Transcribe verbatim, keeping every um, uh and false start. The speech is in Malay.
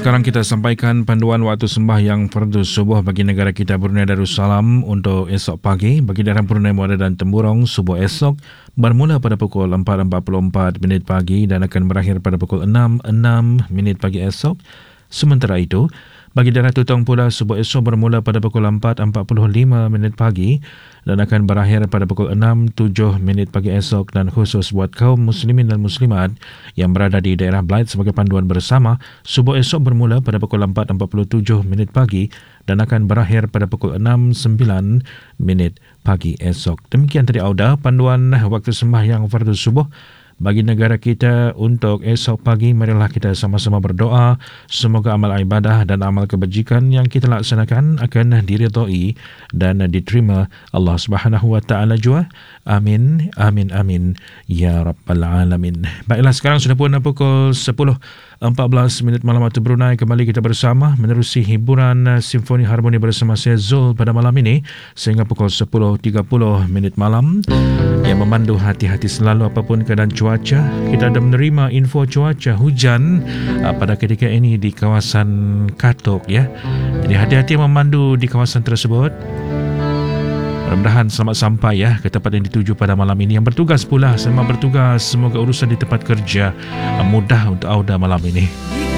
sekarang kita sampaikan panduan waktu sembahyang fardu subuh bagi negara kita Brunei Darussalam untuk esok pagi. Bagi daerah Brunei Muara dan Temburong, subuh esok bermula pada pukul empat empat puluh empat minit pagi dan akan berakhir pada pukul enam enam minit pagi esok. Sementara itu, bagi daerah Tutong pula, subuh esok bermula pada pukul empat empat puluh lima minit pagi dan akan berakhir pada pukul enam tujuh minit pagi esok, dan khusus buat kaum muslimin dan muslimat yang berada di daerah Blight sebagai panduan bersama, subuh esok bermula pada pukul empat empat puluh tujuh minit pagi dan akan berakhir pada pukul enam sembilan minit pagi esok. Demikian tadi Auda, panduan waktu sembahyang fardu subuh bagi negara kita untuk esok pagi. Marilah kita sama-sama berdoa semoga amal ibadah dan amal kebajikan yang kita laksanakan akan diridhai dan diterima Allah Subhanahu wa taala jua. Amin, amin, amin ya rabbal alamin. Baiklah, sekarang sudah pun pukul sepuluh empat belas minit malam waktu Brunei. Kembali kita bersama menerusi hiburan Simfoni Harmoni bersama saya Zul pada malam ini sehingga pukul sepuluh tiga puluh minit malam, yang memandu hati-hati selalu apapun keadaan cuaca. Kita ada menerima info cuaca hujan uh, pada ketika ini di kawasan Katok, ya. Jadi hati-hati memandu di kawasan tersebut. Mudah-mudahan selamat sampai ya ke tempat yang dituju pada malam ini. Yang bertugas pula, selamat bertugas. Semoga urusan di tempat kerja uh, mudah untuk Auda malam ini.